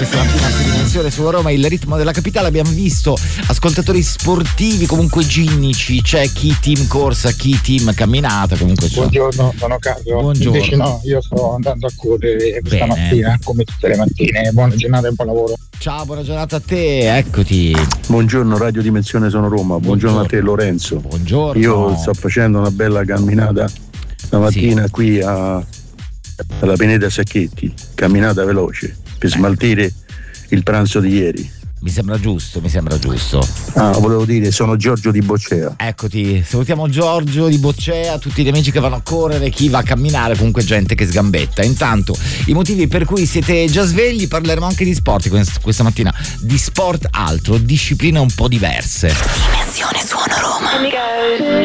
questa mattina su Dimensione su Roma, il ritmo della capitale. Abbiamo visto ascoltatori sportivi comunque ginnici, c'è chi team corsa, chi team camminata, comunque Buongiorno, sono Carlo. Buongiorno. Invece no, io sto andando a correre questa Bene. mattina come tutte le mattine. Buona giornata e buon lavoro. Ciao, buona giornata a te, eccoti. Buongiorno Radio Dimensione, sono Roma. Buongiorno a te Lorenzo. Buongiorno. Io sto facendo una bella camminata stamattina qui alla Pineta Sacchetti, camminata veloce per smaltire il pranzo di ieri. Mi sembra giusto. Volevo dire, sono Giorgio di Boccea. Eccoti, salutiamo Giorgio di Boccea, tutti gli amici che vanno a correre, chi va a camminare, comunque gente che sgambetta. Intanto i motivi per cui siete già svegli, parleremo anche di sport questa mattina, di sport altro, discipline un po' diverse. Dimensione Suono Roma.